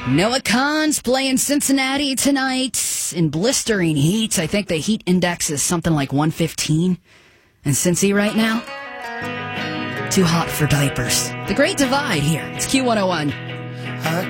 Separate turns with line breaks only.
Noah Kahan's playing Cincinnati tonight in blistering heat. I think the heat index is something like 115. And Cincy right now, too hot for diapers. The Great Divide here. It's Q101.
I